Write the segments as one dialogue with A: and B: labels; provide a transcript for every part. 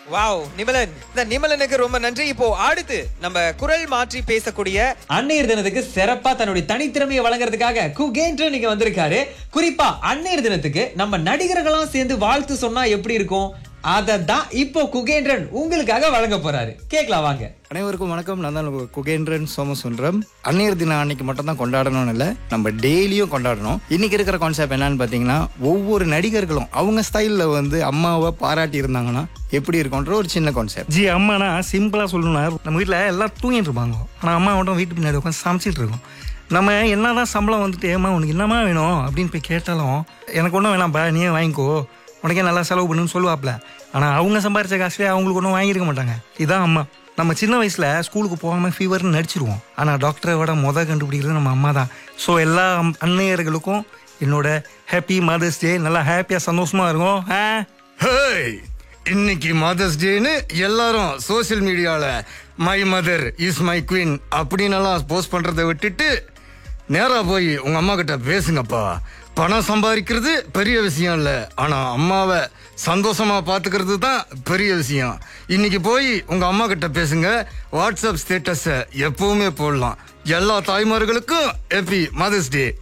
A: Wow நிமலன், இந்த நிமலனுக்கு ரொம்ப நன்றி. இப்போ அடுத்து நம்ம குரல் மாற்றி பேசக்கூடிய
B: அன்னையர் தினத்துக்கு சிறப்பா தன்னுடைய தனித்திறமையை வழங்குறதுக்காக குகேந்திரன் நீங்க வந்திருக்காரு. குறிப்பா அன்னையர் தினத்துக்கு நம்ம நடிகர்களும் சேர்ந்து வாழ்த்து சொன்னா எப்படி இருக்கும், அததான் இப்போ குகேந்திரன் உங்களுக்காக வழங்க போறாரு. கேட்கலாம் வாங்க.
C: அனைவருக்கும் வணக்கம். நான் தான் குகேந்திரன் சோமசுந்தரம். அன்னையர் தினம் அன்னைக்கு மட்டும் தான் கொண்டாடணும்னு இல்லை, நம்ம டெய்லியும் கொண்டாடணும். இன்னைக்கு இருக்கிற கான்செப்ட் என்னன்னு பார்த்தீங்கன்னா, ஒவ்வொரு நடிகர்களும் அவங்க ஸ்டைலில் அம்மாவை பாராட்டி இருந்தாங்கன்னா எப்படி இருக்கும்ன்ற ஒரு சின்ன கான்செப்ட்.
D: அம்மானா சிம்பிளாக சொல்லணும்னா, நம்ம வீட்டில் எல்லாம் தூங்கிட்டு இருப்பாங்க, ஆனால் அம்மா மட்டும் வீட்டு பின்னாடி உட்காந்து சமைச்சிட்டு இருக்கோம். நம்ம என்னதான் சம்பளம் அம்மா உனக்கு என்னம்மா வேணும் அப்படின்னு போய் கேட்டாலும், எனக்கு ஒன்றும் வேணாம்ப்பா நீயே வாங்கிக்கோ, உனக்கே நல்லா செலவு பண்ணுன்னு சொல்லுவாப்ல. ஆனால் அவங்க சம்பாரிச்ச காசுலேயே அவங்களுக்கு ஒன்றும் வாங்கியிருக்க மாட்டாங்க. இதுதான் அம்மா. நம்ம சின்ன வயசில் ஸ்கூலுக்கு போகாமல் ஃபீவர்னு நடிச்சிருவோம், ஆனால் டாக்டரை விட கண்டுபிடிக்கிறது நம்ம அம்மா தான். ஸோ எல்லா அன்னையர்களுக்கும் என்னோட ஹாப்பி மதர்ஸ் டே. நல்லா ஹாப்பியாக சந்தோஷமாக இருக்கும்.
C: இன்னைக்கு மதர்ஸ் டேன்னு எல்லாரும் சோசியல் மீடியாவில் my mother is my queen அப்படின்னு போஸ்ட் பண்ணுறதை விட்டுட்டு நேராக போய் உங்கள் அம்மா கிட்ட பேசுங்கப்பா. பணம் சம்பாதிக்கிறது பெரிய விஷயம் இல்லை, ஆனால் அம்மாவை சந்தோஷமாக பார்த்துக்கிறது தான் பெரிய விஷயம். இன்னைக்கு போய் உங்கள் அம்மா கிட்ட பேசுங்க. வாட்ஸ்அப் ஸ்டேட்டஸை எப்பவுமே போடலாம். எல்லா தாய்மார்களுக்கும் ஹாப்பி மதர்ஸ் டே.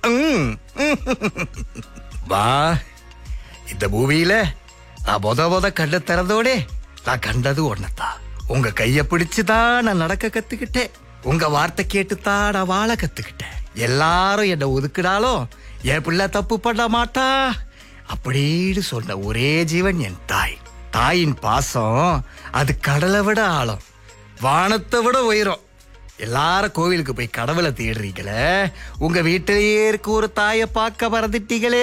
C: வா, இந்த பூமியில நான் மொத கண்ட திறந்தோடே நான் கண்டது ஒன்னதான். உங்க கைய பிடிச்சுதான் நான் நடக்க கத்துக்கிட்டேன், உங்க வார்த்தை கேட்டுதான் நான் வாழ கத்துக்கிட்டேன். எல்லாரும் என்ன ஒதுக்கினாலும் என் பிள்ளை தப்பு பண்ண மாட்டா அப்படின்னு சொன்ன ஒரே ஜீவன் என் தாய். தாயின் பாசம் அது கடலை விட ஆழம், வானத்தை விட உயரம். எல்லாரும் கோவிலுக்கு போய் கடவுளை தேடுறீங்களே, உங்க வீட்டிலேயே இருக்க ஒரு தாயை பார்க்க மறந்துட்டீங்களே.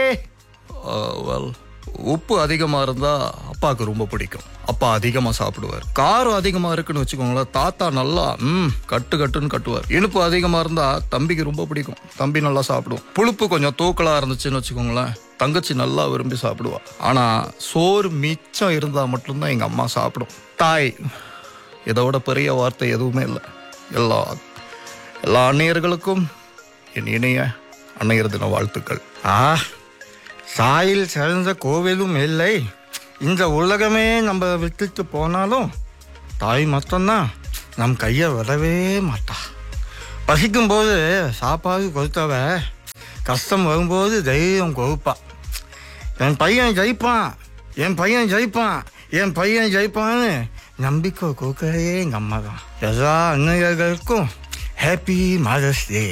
C: உப்பு அதிகமா இருந்தா அப்பாவுக்கு ரொம்ப பிடிக்கும், அப்பா அதிகமா சாப்பிடுவார். காரம் அதிகமா இருக்குன்னு வச்சுக்கோங்களேன், தாத்தா நல்லா கட்டுன்னு கட்டுவார். இனிப்பு அதிகமா இருந்தா தம்பிக்கு ரொம்ப பிடிக்கும், தம்பி நல்லா சாப்பிடுவோம். புளிப்பு கொஞ்சம் தூக்கலா இருந்துச்சுன்னு வச்சுக்கோங்களேன், தங்கச்சி நல்லா விரும்பி சாப்பிடுவா. ஆனா சோறு மிச்சம் இருந்தா மட்டும்தான் எங்க அம்மா சாப்பிடும். தாய் இதோட பெரிய வார்த்தை எதுவுமே இல்லை. எல்லா அன்னையர்களுக்கும் என் இணைய அன்னையர் தின வாழ்த்துக்கள். சாயில் சிறந்த கோவிலும் இல்லை, இந்த உலகமே நம்ம விட்டுட்டு போனாலும் தாய் மட்டும்தான் நம் கையை விடவே மாட்டா. பசிக்கும்போது சாப்பாடு கொடுத்தவ கஷ்டம் வரும்போது தைரியம் கொடுப்பா. என் பையன் ஜெயிப்பான்னு நம்பிக்கை கொடுக்கறே எங்கள் அம்மா தான். எல்லா அன்னையர்களுக்கும் ஹாப்பி மதர்ஸ் டே.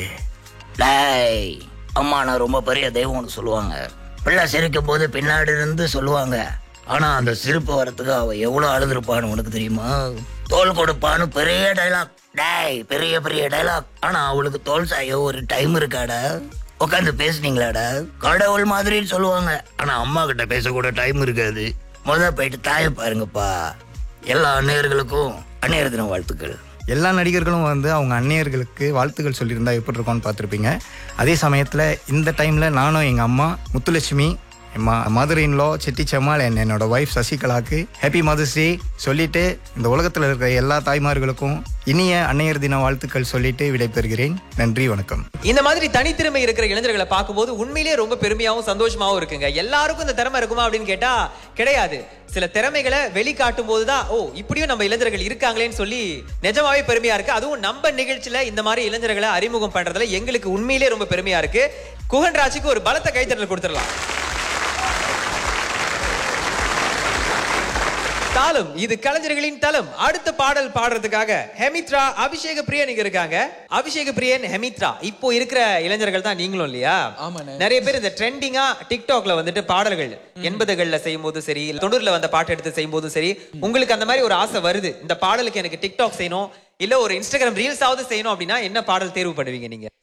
E: அம்மா நான் ரொம்ப பெரிய தெய்வம்னு சொல்லுவாங்க. பிள்ளை சிரிக்கும் போது பின்னாடி இருந்து சொல்லுவாங்க, ஆனா அந்த சிரிப்பு வரத்துக்கு அவ எவ்வளவு அழுதுருப்பான்னு உனக்கு தெரியுமா? தோல் கொடுப்பான்னு பெரிய டைலாக், பெரிய டைலாக். ஆனா அவளுக்கு தோல் சாய ஒரு டைம் இருக்காடா, உட்காந்து பேசுனீங்களாடா, கடவுள் மாதிரின்னு சொல்லுவாங்க. ஆனா அம்மா கிட்ட பேசக்கூட டைம் இருக்காது. போயிட்டு தாயை பாருங்கப்பா. எல்லா அன்னையர்களுக்கும் அன்னையர் தின வாழ்த்துக்கள்.
C: எல்லா நடிகர்களும் அவங்க அன்னையர்களுக்கு வாழ்த்துக்கள் சொல்லியிருந்தா எப்படி இருக்கும்னு பார்த்துருப்பீங்க. அதே சமயத்தில் இந்த டைமில் நானும் எங்கள் அம்மா முத்துலட்சுமி, மதர் இன் லா செட்டி செம்மாள், என்னோட ஒய்ஃப் சசிகலாவுக்கு ஹாப்பி மதர்ஸ் டே சொல்லிட்டு இந்த உலகத்தில் இருக்கிற எல்லா தாய்மார்களுக்கும் இனிய அன்னையர் தின வாழ்த்துக்கள் சொல்லிட்டு விடைபெறுகிறேன். நன்றி, வணக்கம்.
A: இந்த மாதிரி தனித்திறமை இருக்கிற இளைஞர்களை பார்க்கும்போது உண்மையிலேயே ரொம்ப பெருமையாவும் சந்தோஷமாவும் இருக்குங்க. எல்லாருக்கும் இந்த திறமை இருக்குமா அப்படின்னு கேட்டா கிடையாது. சில திறமைகளை வெளிக்காட்டும் போதுதான் இப்படியும் நம்ம இளைஞர்கள் இருக்காங்களேன்னு சொல்லி நிஜமாவே பெருமையா இருக்கு. அதுவும் நம்ம நிகழ்ச்சியில இந்த மாதிரி இளைஞர்களை அறிமுகம் பண்றதுல எங்களுக்கு உண்மையிலேயே ரொம்ப பெருமையா இருக்கு. குகன்ராஜுக்கு ஒரு பலத்த கைத்தட்டல் கொடுத்துடலாம். தாளம், இது கலைஞர்களின் தளம். அடுத்த பாடல் பாடுறதுக்காக ஹெமித்ரா, அபிஷேக பிரியன் இங்க இருக்காங்க. அபிஷேக பிரியன், ஹெமித்ரா, இப்போ இருக்கிற இளைஞர்கள் தான் நீங்களும் இல்லையா? நிறைய பேர் இந்த ட்ரெண்டிங்கா டிக்டாக்ல பாடல்கள் 80களில் செய்யும் போதும் சரி, 90ல வந்த பாட்டு எடுத்து செய்யும் போதும் சரி, உங்களுக்கு அந்த மாதிரி ஒரு ஆசை வருது, இந்த பாடலுக்கு எனக்கு டிக்டாக் செய்யணும், இல்ல ஒரு இன்ஸ்டாகிராம் ரீல்ஸ் ஆவது செய்யணும் அப்படின்னா என்ன பாடல் தேர்வு பண்ணுவீங்க நீங்க?